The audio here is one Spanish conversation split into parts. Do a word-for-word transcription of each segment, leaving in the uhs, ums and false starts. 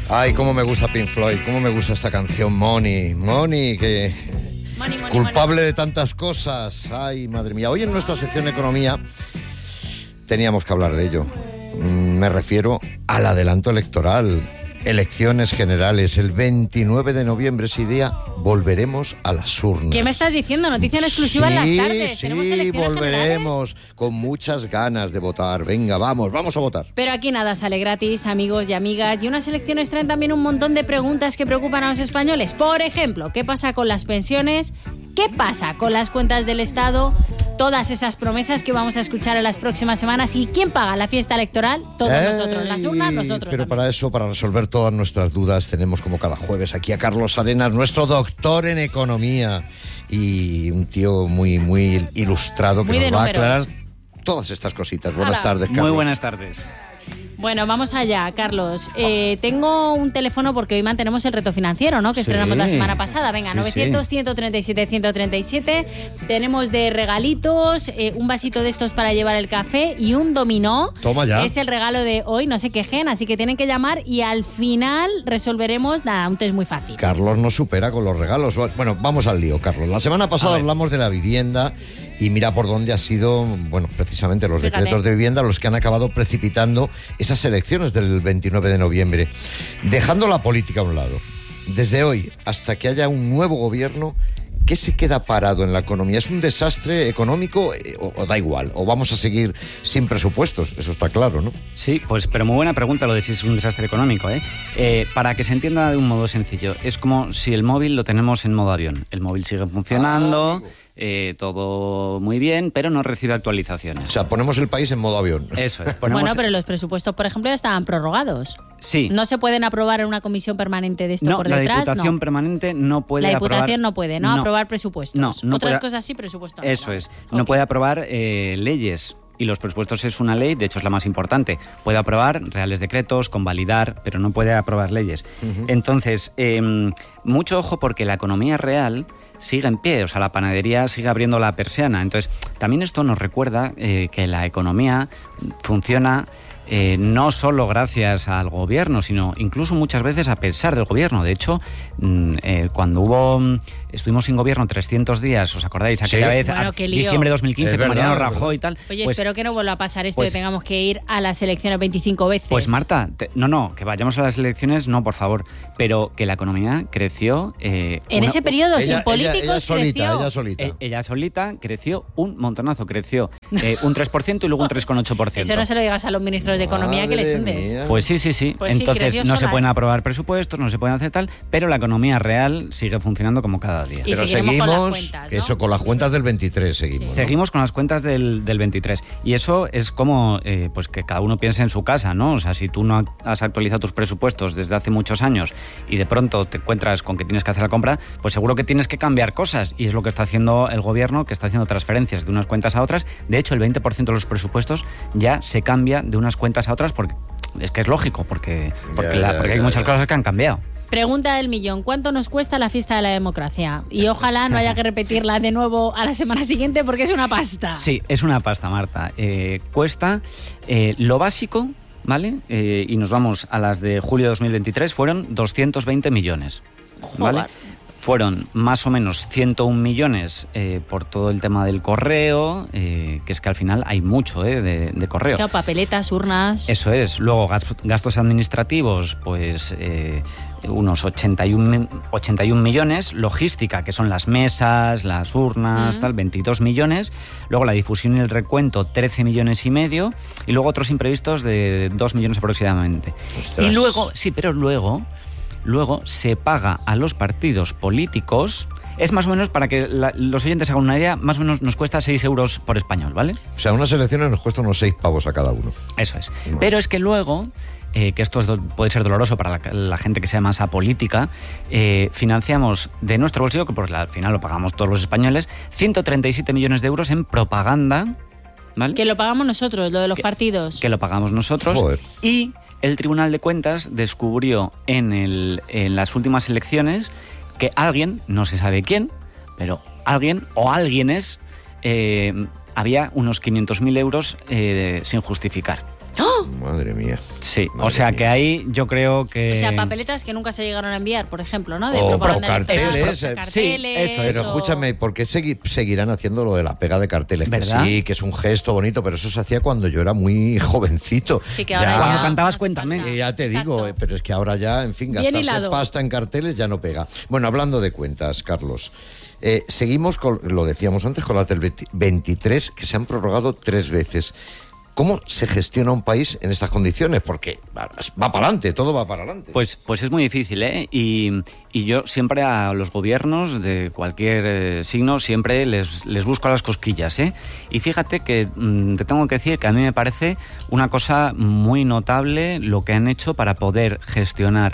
Ay, cómo me gusta Pink Floyd, cómo me gusta esta canción, Money, Money, que... Money, money, culpable money. de tantas cosas. Ay, madre mía. Hoy en nuestra sección Economía teníamos que hablar de ello. Me refiero al adelanto electoral. Elecciones generales, el veintinueve de noviembre, ese día volveremos a las urnas. ¿Qué me estás diciendo? Noticia en exclusiva sí, en las tardes. Sí, ¿Tenemos elecciones volveremos generales? con muchas ganas de votar. Venga, vamos, vamos a votar. Pero aquí nada sale gratis, amigos y amigas. Y unas elecciones traen también un montón de preguntas que preocupan a los españoles. Por ejemplo, ¿qué pasa con las pensiones? ¿Qué pasa con las cuentas del Estado? Todas esas promesas que vamos a escuchar en las próximas semanas. ¿Y quién paga la fiesta electoral? Todos Ey, nosotros. Las urnas, nosotros Pero también. para eso, para resolver todas nuestras dudas, tenemos como cada jueves aquí a Carlos Arenas, nuestro doctor en economía y un tío muy, muy ilustrado que Muy de nos va a números. aclarar todas estas cositas. Buenas Hala. tardes, Carlos. Muy buenas tardes. Bueno, vamos allá, Carlos. Eh, tengo un teléfono porque hoy mantenemos el reto financiero, ¿no? Que Sí. estrenamos la semana pasada. Venga, Sí, novecientos, sí. ciento treinta y siete, ciento treinta y siete. Tenemos de regalitos, eh, un vasito de estos para llevar el café y un dominó. Toma ya. Es el regalo de hoy, no se quejen, así que tienen que llamar y al final resolveremos, nada, un test muy fácil. Carlos nos supera con los regalos. Bueno, vamos al lío, Carlos. La semana pasada hablamos de la vivienda y mira por dónde ha sido, bueno, precisamente los Fíjate. decretos de vivienda los que han acabado precipitando esas elecciones del veintinueve de noviembre. Dejando la política a un lado, desde hoy hasta que haya un nuevo gobierno, ¿qué se queda parado en la economía? ¿Es un desastre económico eh, o, o da igual? ¿O vamos a seguir sin presupuestos? Eso está claro, ¿no? Sí, pues pero muy buena pregunta lo de si es un desastre económico, ¿eh? Eh, para que se entienda de un modo sencillo, es como si el móvil lo tenemos en modo avión. El móvil sigue funcionando, Ah, amigo. eh, todo muy bien, pero no recibe actualizaciones. O sea, ponemos el país en modo avión. Eso es. Ponemos- Bueno, pero los presupuestos, por ejemplo, ya estaban prorrogados. Sí. ¿No se pueden aprobar en una comisión permanente de esto No, por la detrás? Diputación No. permanente no puede La aprobar... Diputación no puede, ¿no? Aprobar presupuestos. No, no Otras puede- cosas sí, presupuestos no. Eso es. No Ok. puede aprobar eh, leyes. Y los presupuestos es una ley, de hecho es la más importante. Puede aprobar reales decretos, convalidar, pero no puede aprobar leyes. Ujú. Entonces, eh, mucho ojo porque la economía real sigue en pie, o sea, la panadería sigue abriendo la persiana. Entonces, también esto nos recuerda eh, que la economía funciona eh, no solo gracias al gobierno, sino incluso muchas veces a pesar del gobierno. De hecho, mm, eh, cuando hubo mm, estuvimos sin gobierno trescientos días, ¿os acordáis? Aquella Sí. vez, Bueno, a- qué lío. diciembre de dos mil quince, Es con verdad, Mariano es Rajoy verdad. y tal. Oye, pues, espero que no vuelva a pasar esto pues- y tengamos que ir a las elecciones veinticinco veces. Pues Marta, te- no, no, que vayamos a las elecciones, no, por favor, pero que la economía creció... eh, En una- ese periodo, Ella- sin ella- políticos, ella solita, creció. ella solita. eh, ella solita creció un montonazo, creció eh, un tres por ciento y luego un tres coma ocho por ciento. Eso no se lo digas a los ministros de Economía que les Madre hundes. mía. Pues sí, sí, sí. Pues sí, Entonces creció no se sola, pueden ¿eh? aprobar presupuestos, no se pueden hacer tal, pero la economía real sigue funcionando como cada día. Y Pero seguiremos con las seguimos, cuentas, ¿no? eso, con las cuentas del veintitrés seguimos. ¿no? Seguimos con las cuentas del, del veintitrés y eso es como eh, pues que cada uno piense en su casa, ¿no? O sea, si tú no has actualizado tus presupuestos desde hace muchos años y de pronto te encuentras con que tienes que hacer la compra, pues seguro que tienes que cambiar cosas y es lo que está haciendo el gobierno, que está haciendo transferencias de unas cuentas a otras. De hecho, el veinte por ciento de los presupuestos ya se cambia de unas cuentas a otras porque es que es lógico, porque, porque, Ya, la- ya, porque hay ya, muchas ya. cosas que han cambiado. Pregunta del millón, ¿cuánto nos cuesta la fiesta de la democracia? Y ojalá no haya que repetirla de nuevo a la semana siguiente porque es una pasta. Sí, es una pasta, Marta. Eh, cuesta eh, lo básico, ¿vale? Eh, y nos vamos a las de julio de dos mil veintitrés, fueron doscientos veinte millones, ¿vale? Joder. Fueron más o menos ciento un millones eh, por todo el tema del correo, eh, que es que al final hay mucho eh, de, de correo. Claro, papeletas, urnas. Eso es. Luego gas- gastos administrativos, pues eh, unos ochenta y un millones. Logística, que son las mesas, las urnas, Mm. tal, veintidós millones. Luego la difusión y el recuento, trece millones y medio. Y luego otros imprevistos de dos millones aproximadamente. Ostras. Y luego, sí, pero luego, luego se paga a los partidos políticos. Es más o menos, para que la- los oyentes hagan una idea, más o menos nos cuesta seis euros por español, ¿vale? O sea, unas elecciones nos cuesta unos seis pavos a cada uno. Eso es. Vale. Pero es que luego, eh, que esto es do- puede ser doloroso para la, la gente que sea más apolítica, eh, financiamos de nuestro bolsillo, que por la- al final lo pagamos todos los españoles, ciento treinta y siete millones de euros en propaganda, ¿vale? Que lo pagamos nosotros, lo de los Que- partidos. que lo pagamos nosotros. Joder. Y el Tribunal de Cuentas descubrió en, el, en las últimas elecciones que alguien, no se sabe quién, pero alguien o alguienes, eh, había unos quinientos mil euros eh, sin justificar. ¡Oh! Madre mía. Sí, Madre o sea mía. que ahí yo creo que... O sea, papeletas que nunca se llegaron a enviar, por ejemplo, ¿no? De O propaganda carteles, electoral, eh, carteles, sí, eso es. Pero o- escúchame, ¿por qué segui- seguirán haciendo lo de la pega de carteles? ¿Verdad? Que sí, que es un gesto bonito, pero eso se hacía cuando yo era muy jovencito. Sí, que ahora ya... Cuando cantabas, hace cuéntame. falta. Eh, ya te Exacto. digo, eh, pero es que ahora ya, en fin, Bien gastarse hilado. pasta en carteles ya no pega. Bueno, hablando de cuentas, Carlos, eh, seguimos con, lo decíamos antes, con las del veintitrés, que se han prorrogado tres veces. ¿Cómo se gestiona un país en estas condiciones? Porque va, va para adelante, todo va para adelante. Pues, pues es muy difícil, ¿eh? Y, y yo siempre a los gobiernos de cualquier eh, signo, siempre les, les busco a las cosquillas, ¿eh? Y fíjate que mm, te tengo que decir que a mí me parece una cosa muy notable lo que han hecho para poder gestionar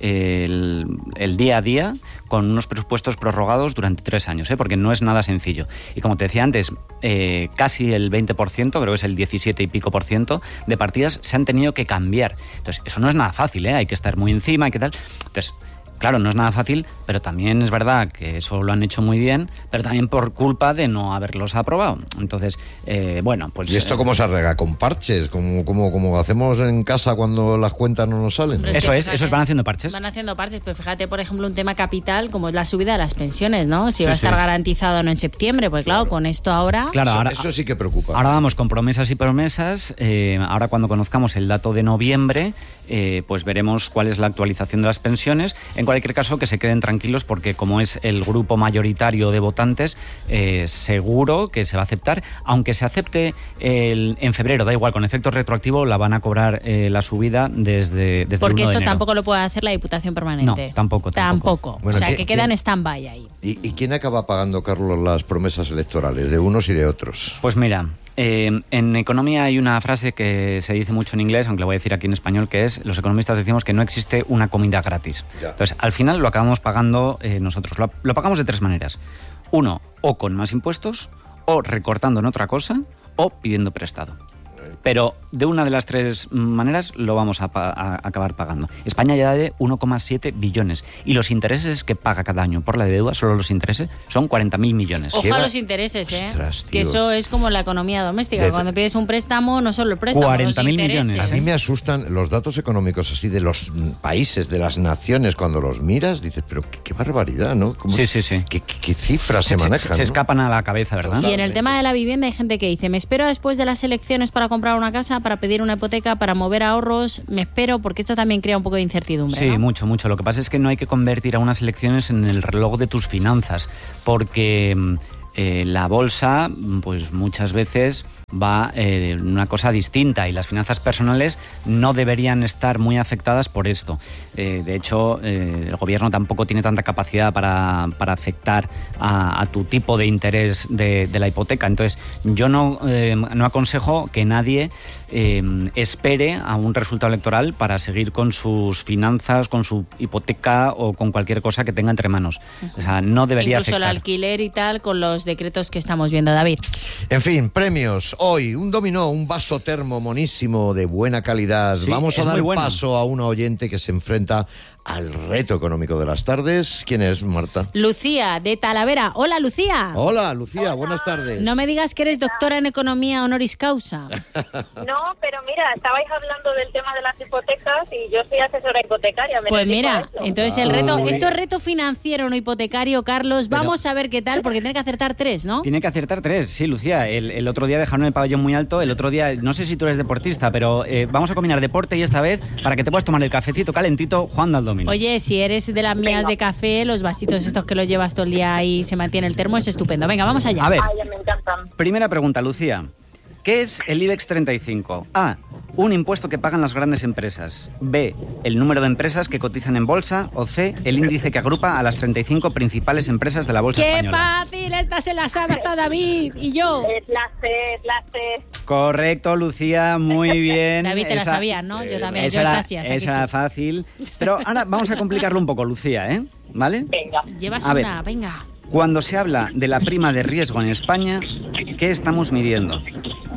el, el día a día con unos presupuestos prorrogados durante tres años, ¿eh? Porque no es nada sencillo. Y como te decía antes, eh, casi el veinte por ciento, creo que es el diecisiete y pico por ciento de partidas se han tenido que cambiar. Entonces, eso no es nada fácil, ¿eh? Hay que estar muy encima, hay que tal. Entonces, claro, no es nada fácil, pero también es verdad que eso lo han hecho muy bien, pero también por culpa de no haberlos aprobado. Entonces, eh, bueno, pues... ¿Y esto eh, cómo se arregla? ¿Con parches? ¿Como, como, como hacemos en casa cuando las cuentas no nos salen? Hombre, es Eso que es, fíjate, esos van haciendo parches. Van haciendo parches, pero fíjate, por ejemplo, un tema capital como es la subida de las pensiones, ¿no? Si Sí, va a estar sí. garantizado o no en septiembre, pues claro, con esto ahora... Claro, Eso, ahora, eso sí que preocupa. ahora vamos con promesas y promesas. Eh, ahora cuando conozcamos el dato de noviembre, eh, pues veremos cuál es la actualización de las pensiones. En cualquier caso, que se queden tranquilos porque como es el grupo mayoritario de votantes, eh, seguro que se va a aceptar. Aunque se acepte el, en febrero, da igual, con efecto retroactivo la van a cobrar eh, la subida desde, desde Porque el uno de esto enero. tampoco lo puede hacer la Diputación Permanente. No, tampoco, tampoco. Tampoco. Bueno, o sea, ¿qué- que quedan qué- stand-by ahí. ¿Y, ¿Y quién acaba pagando, Carlos, las promesas electorales de unos y de otros? Pues mira, eh, en economía hay una frase que se dice mucho en inglés, aunque la voy a decir aquí en español, que es, los economistas decimos que no existe una comida gratis. Ya. Entonces, al final lo acabamos pagando eh, nosotros. Lo, lo pagamos de tres maneras. Uno, o con más impuestos, o recortando en otra cosa, o pidiendo prestado. Pero de una de las tres maneras lo vamos a, pa- a acabar pagando. España ya de uno coma siete billones y los intereses que paga cada año por la deuda, solo los intereses, son cuarenta mil millones. Ojo Lleva- a los intereses, ¿eh? Ostras, que tío. eso es como la economía doméstica. Desde- Cuando pides un préstamo, no solo el préstamo, cuarenta mil los intereses. millones, A mí me asustan los datos económicos así de los mm, países, de las naciones. Cuando los miras, dices, pero qué, qué barbaridad, ¿no? ¿Cómo- Sí, sí, sí. ¿Qué, qué- qué cifras se, Se, manejan? se ¿no? escapan a la cabeza, ¿verdad? Y en el Totalmente. tema de la vivienda hay gente que dice, me espero después de las elecciones para comprar una casa, para pedir una hipoteca, para mover ahorros, me espero, porque esto también crea un poco de incertidumbre, Sí, ¿no? mucho, mucho. Lo que pasa es que no hay que convertir a unas elecciones en el reloj de tus finanzas, porque mm, eh, la bolsa, mm, pues muchas veces va eh, en una cosa distinta y las finanzas personales no deberían estar muy afectadas por esto. Eh, de hecho, eh, el gobierno tampoco tiene tanta capacidad para, para afectar a, a tu tipo de interés de, de la hipoteca. Entonces, yo no, eh, no aconsejo que nadie eh, espere a un resultado electoral para seguir con sus finanzas, con su hipoteca o con cualquier cosa que tenga entre manos. O sea, no debería Incluso el afectar. alquiler y tal, con los decretos que estamos viendo, David. En fin, premios. Hoy, un dominó, un vaso termo monísimo de buena calidad. Sí, Vamos a es dar muy bueno. paso a una oyente que se enfrenta al reto económico de las tardes. ¿Quién es, Marta? Lucía, de Talavera. Hola, Lucía. Hola, Lucía, buenas tardes. No me digas que eres doctora en economía honoris causa. No, pero mira, estabais hablando del tema de las hipotecas y yo soy asesora hipotecaria. me Pues dedico a mira, eso. entonces el reto, Uy. esto es reto financiero, no hipotecario, Carlos. Pero- Vamos a ver qué tal, porque tiene que acertar tres, ¿no? Tiene que acertar tres, sí, Lucía. El, el otro día dejaron el pabellón muy alto, el otro día, no sé si tú eres deportista, pero eh, vamos a combinar deporte y esta vez, para que te puedas tomar el cafecito calentito, jugando al dominó. Oye, si eres de las mías Venga. de café, los vasitos estos que los llevas todo el día y se mantiene el termo, es estupendo. Venga, vamos allá. A ver, Ay, me encantan. primera pregunta, Lucía. ¿Qué es el IBEX treinta y cinco? A. Un impuesto que pagan las grandes empresas. B. El número de empresas que cotizan en bolsa. O C. El índice que agrupa a las treinta y cinco principales empresas de la bolsa ¡Qué española. fácil! Esta se la sabe hasta David y yo. Es la C, es la C. Correcto, Lucía, muy bien. David te la Esa- sabías, ¿no? Yo también, Esa yo era, esta sí, hasta que esa era sí. fácil. Pero ahora vamos a complicarlo un poco, Lucía, ¿eh? ¿Vale? Venga. Llevas A ver. una, venga. Cuando se habla de la prima de riesgo en España, ¿qué estamos midiendo?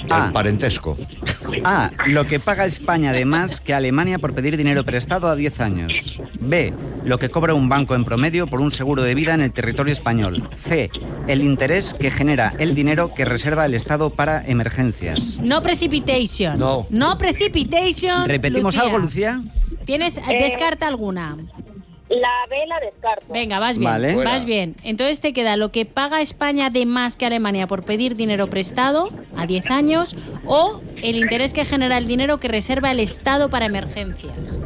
A. El parentesco. A. Lo que paga España de más que Alemania por pedir dinero prestado a diez años. B. Lo que cobra un banco en promedio por un seguro de vida en el territorio español. C. El interés que genera el dinero que reserva el Estado para emergencias. No precipitation. No. No precipitation. ¿Repetimos Lucía. algo, Lucía? ¿Tienes, descarta alguna? La B la descarto. Venga, vas bien, Vale. Fuera. vas bien. Entonces te queda lo que paga España de más que Alemania por pedir dinero prestado a diez años o el interés que genera el dinero que reserva el Estado para emergencias.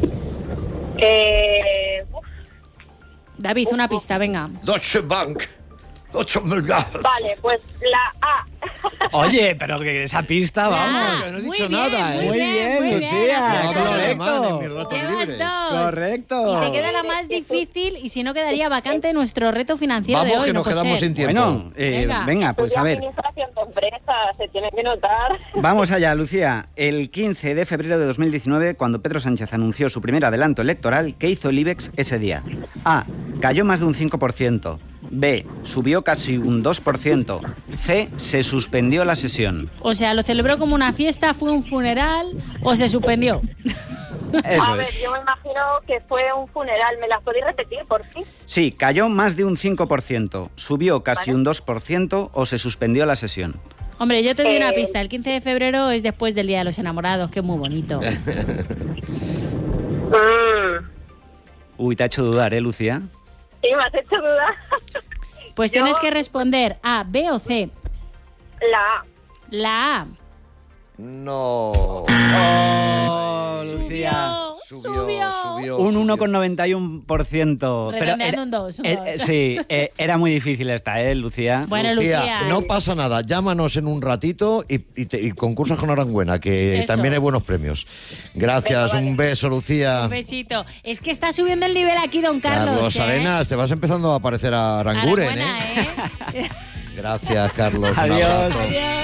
Eh, uf, David, una pista, venga. Deutsche Bank. Deutsche Bank. vale, pues la A. Oye, pero que esa pista, vamos. Ah, que no he muy dicho bien, nada, ¿eh? Muy bien, Muy muy bien, bien. Lucía, Yo has hablo acertado. alemán en mis ratos Llevas libres. dos. Correcto. Y te queda la más difícil y si no quedaría vacante nuestro reto financiero Vamos, de hoy. que no nos puede quedamos ser. sin tiempo. Bueno, eh, Venga. venga, pues a Estudia ver. administración de empresas, se tiene que notar. Vamos allá, Lucía. El quince de febrero de dos mil diecinueve, cuando Pedro Sánchez anunció su primer adelanto electoral, ¿qué hizo el IBEX ese día? A. Cayó más de un cinco por ciento. B. Subió casi un dos por ciento. C. Se suspendió la sesión. O sea, lo celebró como una fiesta, fue un funeral o se suspendió. Eso A es. ver, yo me imagino que fue un funeral. ¿Me las podéis repetir, por fin? Sí, cayó más de un cinco por ciento. Subió casi Vale. un dos por ciento o se suspendió la sesión. Hombre, yo te doy una Eh. pista. El quince de febrero es después del Día de los Enamorados, que es muy bonito. Mm, Uy, te ha hecho dudar, ¿eh, Lucía? sí, me has hecho dudar. Pues Yo- tienes que responder A, B o C. La A. La A. No. Oh, Lucía. Subió, Subió. subió. Un subió. uno coma noventa y uno por ciento. Pero Redondeando era- un dos, un eh, dos. eh, sí, eh, era muy difícil esta, ¿eh, Lucía? Bueno, Lucía, Lucía. no pasa nada. Llámanos en un ratito y, y, te- y concursas con Aranguena, que Eso. también hay buenos premios. Gracias, Venga, un vale. beso, Lucía. Un besito. Es que está subiendo el nivel aquí, don Carlos. Carlos ¿eh? Arenas, te vas empezando a parecer a Aranguren, Enhorabuena, ¿eh? ¿eh? Gracias, Carlos. Un Adiós. abrazo. Adiós.